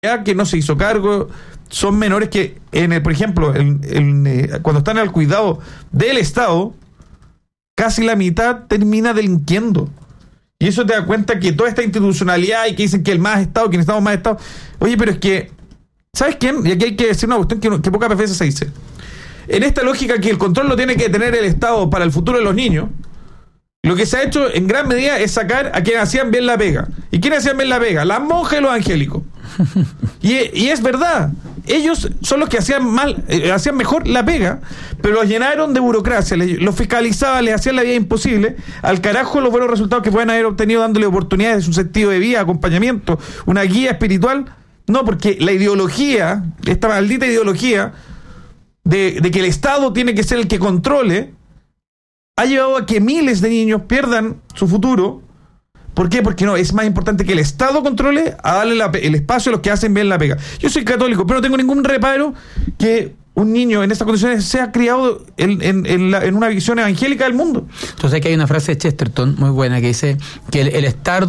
que no se hizo cargo son menores que, por ejemplo, cuando están al cuidado del Estado, casi la mitad termina delinquiendo. Y eso te da cuenta que toda esta institucionalidad y que dicen que el más Estado, que necesitamos más Estado. Oye, pero es que, ¿sabes quién? Y aquí hay que decir una cuestión que pocas veces se dice. En esta lógica que el control lo tiene que tener el Estado para el futuro de los niños, lo que se ha hecho en gran medida es sacar a quienes hacían bien la pega. ¿Y quiénes hacían bien la pega? Las monjas y los angélicos. Y es verdad. Ellos son los que hacían mejor la pega, pero los llenaron de burocracia, los fiscalizaban, les hacían la vida imposible. Al carajo los buenos resultados que pueden haber obtenido dándole oportunidades de su sentido de vida, acompañamiento, una guía espiritual. No, porque la ideología, esta maldita ideología de que el Estado tiene que ser el que controle, ha llevado a que miles de niños pierdan su futuro. ¿Por qué? Porque no, es más importante que el Estado controle a darle el espacio a los que hacen bien la pega. Yo soy católico, pero no tengo ningún reparo que un niño en estas condiciones sea criado en una visión evangélica del mundo. Entonces aquí hay una frase de Chesterton muy buena que dice que el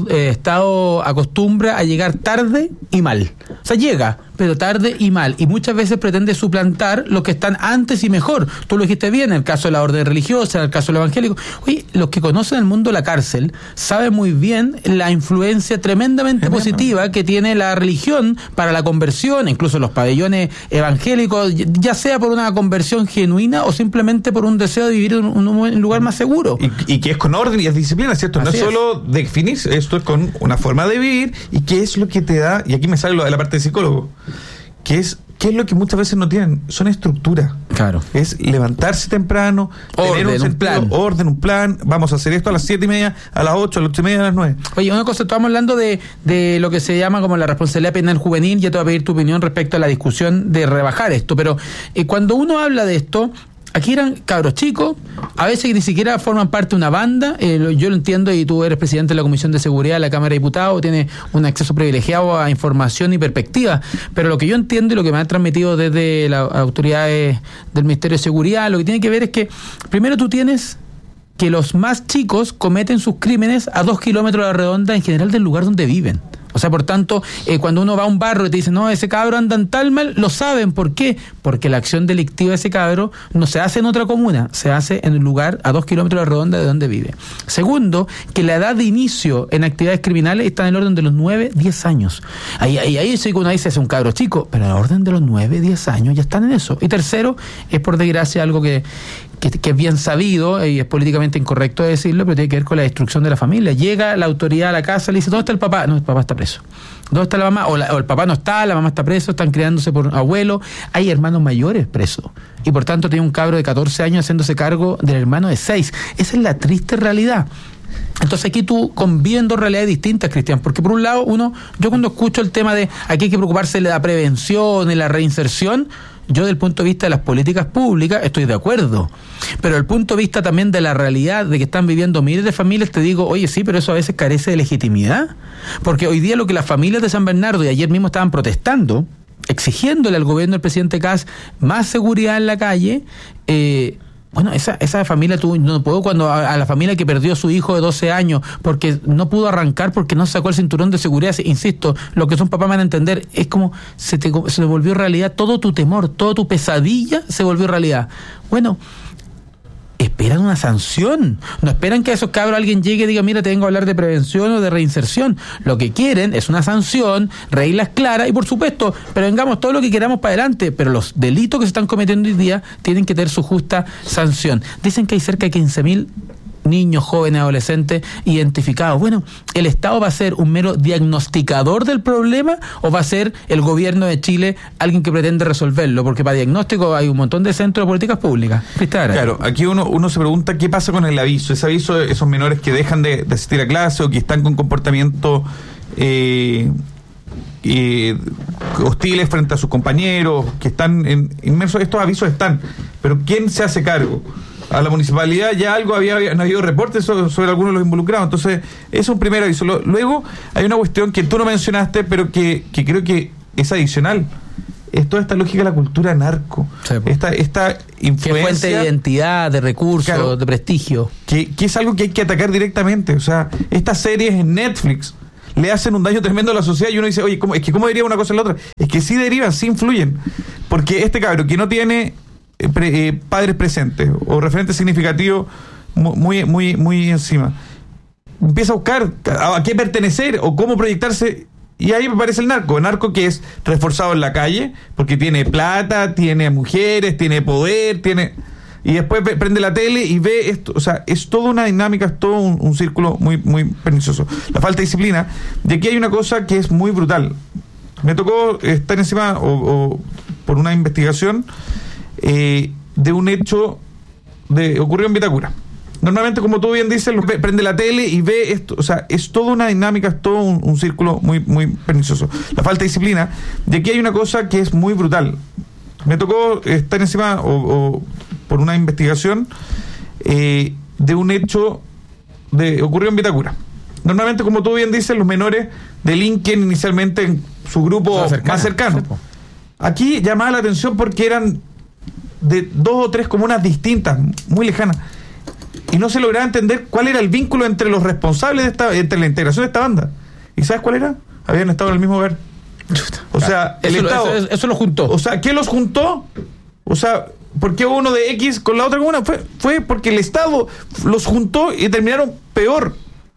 Estado acostumbra a llegar tarde y mal. O sea, llega, pero tarde y mal, y muchas veces pretende suplantar los que están antes y mejor. Tú lo dijiste bien, en el caso de la orden religiosa, en el caso de los evangélicos. Oye, los que conocen el mundo de la cárcel saben muy bien la influencia tremendamente positiva que tiene la religión para la conversión, incluso los pabellones evangélicos, ya sea por una conversión genuina o simplemente por un deseo de vivir en un lugar más seguro. Y que es con orden y es disciplina, ¿cierto? Así no es solo definirse, esto es con una forma de vivir. ¿Y qué es lo que te da? Y aquí me sale lo de la parte de psicólogo. ¿Qué es lo que muchas veces no tienen? Son estructura. Claro. Es levantarse temprano, tener un plan. Vamos a hacer esto a las 7:30, a las 8, a las 8:30, a las 9. Oye, una cosa, estamos hablando de lo que se llama como la responsabilidad penal juvenil. Ya te voy a pedir tu opinión respecto a la discusión de rebajar esto. Pero cuando uno habla de esto, aquí eran cabros chicos, a veces ni siquiera forman parte de una banda. Yo lo entiendo, y tú eres presidente de la Comisión de Seguridad de la Cámara de Diputados, tienes un acceso privilegiado a información y perspectiva, pero lo que yo entiendo y lo que me han transmitido desde las autoridades del Ministerio de Seguridad, lo que tiene que ver es que primero tú tienes que los más chicos cometen sus crímenes a 2 kilómetros a la redonda en general del lugar donde viven. O sea, por tanto, cuando uno va a un barrio y te dicen, no, ese cabro anda en tal mal, lo saben. ¿Por qué? Porque la acción delictiva de ese cabro no se hace en otra comuna, se hace en un lugar a 2 kilómetros a la redonda de donde vive. Segundo, que la edad de inicio en actividades criminales está en el orden de los 9, 10 años. Ahí sí que uno dice, es un cabro chico, pero en el orden de los 9, 10 años ya están en eso. Y tercero, es por desgracia algo que es bien sabido y es políticamente incorrecto decirlo, pero tiene que ver con la destrucción de la familia. Llega la autoridad a la casa y le dice, ¿dónde está el papá? No, el papá está preso. ¿Dónde está la mamá? O el papá no está, la mamá está preso, están criándose por abuelo. Hay hermanos mayores presos. Y por tanto tiene un cabro de 14 años haciéndose cargo del hermano de 6. Esa es la triste realidad. Entonces aquí tú conviven dos realidades distintas, Cristian, porque por un lado yo cuando escucho el tema de aquí hay que preocuparse de la prevención y la reinserción, yo del punto de vista de las políticas públicas estoy de acuerdo, pero del punto de vista también de la realidad de que están viviendo miles de familias, te digo, oye, sí, pero eso a veces carece de legitimidad, porque hoy día lo que las familias de San Bernardo y ayer mismo estaban protestando, exigiéndole al gobierno del presidente Kast más seguridad en la calle. Bueno, esa familia no puedo, cuando a la familia que perdió a su hijo de 12 años porque no pudo arrancar porque no sacó el cinturón de seguridad, insisto, lo que son papás van a entender, es como se volvió realidad, todo tu temor, toda tu pesadilla se volvió realidad. Bueno, esperan una sanción, no esperan que a esos cabros alguien llegue y diga, mira, te vengo a hablar de prevención o de reinserción. Lo que quieren es una sanción, reglas claras y por supuesto, prevengamos todo lo que queramos para adelante, pero los delitos que se están cometiendo hoy día tienen que tener su justa sanción. Dicen que hay cerca de 15.000 niños, jóvenes, adolescentes identificados. Bueno, ¿el Estado va a ser un mero diagnosticador del problema o va a ser el gobierno de Chile alguien que pretende resolverlo? Porque para diagnóstico hay un montón de centros de políticas públicas. Claro, aquí uno se pregunta qué pasa con el aviso. Ese aviso, esos menores que dejan de asistir a clase o que están con comportamiento hostiles frente a sus compañeros, que están inmersos, estos avisos están. Pero ¿quién se hace cargo? A la municipalidad ya no había habido reportes sobre algunos de los involucrados. Entonces, es un primer aviso. Luego, hay una cuestión que tú no mencionaste, pero que creo que es adicional. Es toda esta lógica de la cultura narco. Sí, esta influencia. Que fuente de identidad, de recursos, claro, de prestigio. Que es algo que hay que atacar directamente. O sea, estas series en Netflix, le hacen un daño tremendo a la sociedad y uno dice, oye, ¿cómo deriva una cosa en la otra? Es que sí derivan, sí influyen. Porque este cabro que no tiene padres presentes o referentes significativos muy encima, empieza a buscar a qué pertenecer o cómo proyectarse. Y ahí me parece el narco que es reforzado en la calle, porque tiene plata, tiene mujeres, tiene poder, y después prende la tele y ve esto. O sea, es toda una dinámica, es todo un círculo muy pernicioso. La falta de disciplina. Y aquí hay una cosa que es muy brutal. Me tocó estar encima o por una investigación de un hecho ocurrió en Vitacura. Normalmente, como tú bien dices, prende la tele y ve esto. O sea, es toda una dinámica, es todo un círculo muy pernicioso. La falta de disciplina. Y aquí hay una cosa que es muy brutal. Me tocó estar encima o por una investigación de un hecho ocurrió en Vitacura. Normalmente, como tú bien dices, los menores delinquen inicialmente en su grupo más cercano. Aquí llamaba la atención porque eran de 2 o 3 comunas distintas, muy lejanas. Y no se lograba entender cuál era el vínculo entre los responsables entre la integración de esta banda. ¿Y sabes cuál era? Habían estado en el mismo hogar. O sea, el Estado... Eso lo juntó. O sea, ¿qué los juntó? O sea, ¿por qué uno de X con la otra comuna? Fue porque el Estado los juntó y terminaron peor.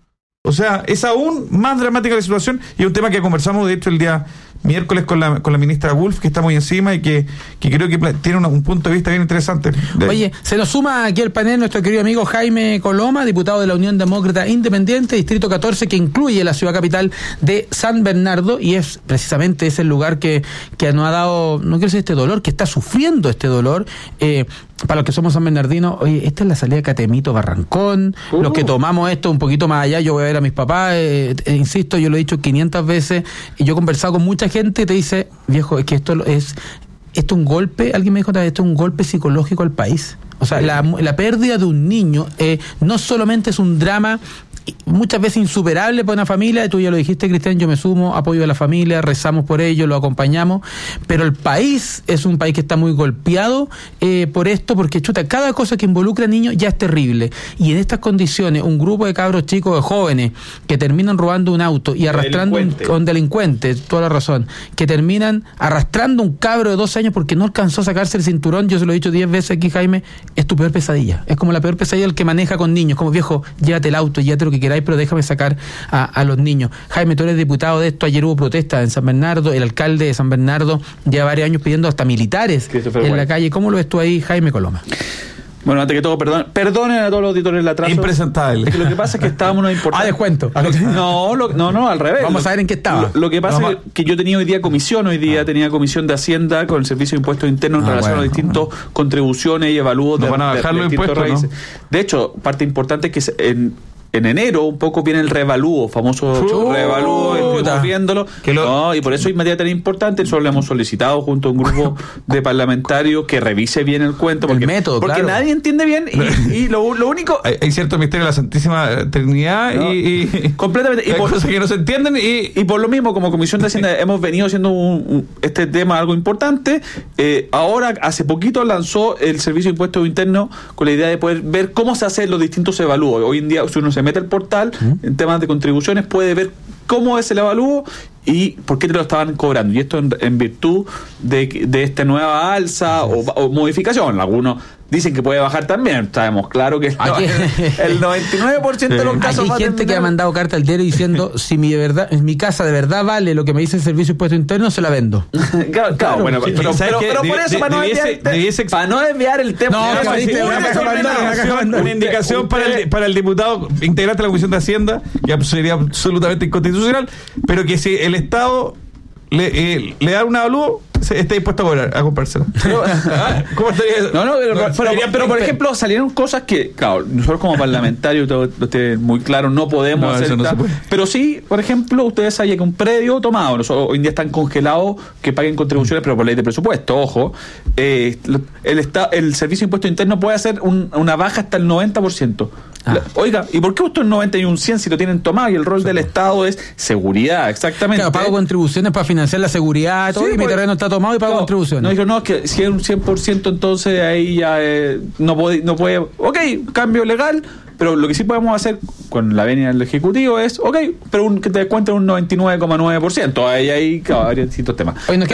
O sea, es aún más dramática la situación y es un tema que conversamos, de hecho, el día miércoles con la ministra Wolf, que está muy encima y que creo que tiene un punto de vista bien interesante. Oye, se nos suma aquí al panel nuestro querido amigo Jaime Coloma, diputado de la Unión Demócrata Independiente, Distrito 14, que incluye la ciudad capital de San Bernardo, y es precisamente ese el lugar que nos ha dado, no quiero decir este dolor, que está sufriendo este dolor. Para los que somos San Bernardinos, oye, esta es la salida de Catemito Barrancón, los que tomamos esto un poquito más allá, yo voy a ver a mis papás, insisto, yo lo he dicho 500 veces, y yo he conversado con mucha gente, te dice, viejo, es que esto es un golpe, alguien me dijo, esto es un golpe psicológico al país. O sea, la pérdida de un niño no solamente es un drama muchas veces insuperable para una familia, tú ya lo dijiste, Cristian, yo me sumo, apoyo a la familia, rezamos por ello, lo acompañamos, pero el país es un país que está muy golpeado por esto, porque cada cosa que involucra a niños ya es terrible, y en estas condiciones un grupo de cabros chicos, de jóvenes, que terminan robando un auto y arrastrando un delincuente, toda la razón, que terminan arrastrando un cabro de 12 años porque no alcanzó a sacarse el cinturón, yo se lo he dicho 10 veces aquí, Jaime, es tu peor pesadilla, es como la peor pesadilla del que maneja con niños, como viejo, llévate el auto, llévate lo que queráis, pero déjame sacar a los niños. Jaime, tú eres diputado de esto, ayer hubo protestas en San Bernardo, el alcalde de San Bernardo lleva varios años pidiendo hasta militares en la calle. ¿Cómo lo ves tú ahí, Jaime Coloma? Bueno, antes que todo, perdonen a todos los auditores el atraso. Impresentable. Es que lo que pasa es que estábamos en una importante... descuento. No, al revés. Vamos a ver en qué estaba. Lo que pasa es que yo tenía hoy día comisión, tenía comisión de Hacienda con el Servicio de Impuestos Internos en relación a las distintas contribuciones y evalúos van a bajar los impuestos, raíces. ¿No? De hecho, parte importante es que en enero un poco viene el revalúo, famoso revalúo, estuvimos viéndolo, y por eso es materia tan importante. Nosotros le hemos solicitado junto a un grupo de parlamentarios que revise bien el cuento, porque nadie entiende bien y lo único... Hay cierto misterio de la Santísima Trinidad y completamente, y por cosas que no se entienden y por lo mismo, como Comisión de Hacienda hemos venido haciendo este tema algo importante. Ahora, hace poquito lanzó el Servicio de Impuestos Internos con la idea de poder ver cómo se hacen los distintos evalúos. Hoy en día, si uno se mete al portal en temas de contribuciones, puede ver cómo es el avalúo y por qué te lo estaban cobrando, y esto en virtud de esta nueva alza o modificación. Algunos dicen que puede bajar también, sabemos claro que el 99% de los casos hay gente que ha mandado carta al diario diciendo si mi casa de verdad vale lo que me dice el Servicio de Impuestos Internos, se la vendo. claro, bueno, pero por eso, para no desviar el tema, una indicación para el diputado integrante de la Comisión de Hacienda, que sería absolutamente inconstitucional, pero que si el Estado le da un avalúo, está dispuesto a cobrar, a comprárselo. ¿Cómo estaría eso? Pero por ejemplo, salieron cosas que, claro, nosotros como parlamentarios, lo tienen muy claro, no podemos hacer nada. Pero sí, por ejemplo, ustedes saben que un predio tomado, hoy en día están congelados que paguen contribuciones, pero por ley de presupuesto, ojo, el Servicio de Impuestos Internos puede hacer una baja hasta el 90%. Oiga, ¿y por qué usted el 90 y un 100 si lo tienen tomado? Y el rol del Estado es seguridad, exactamente. Claro, pago contribuciones para financiar la seguridad, todo, y mi terreno está tomado y pago contribuciones. No, dijo, no, es que si es un 100%, entonces ahí ya no puede. Ok, cambio legal, pero lo que sí podemos hacer con la venia del Ejecutivo es, ok, pero que te descuenten un 99,9%. Ahí hay distintos temas. Hoy nos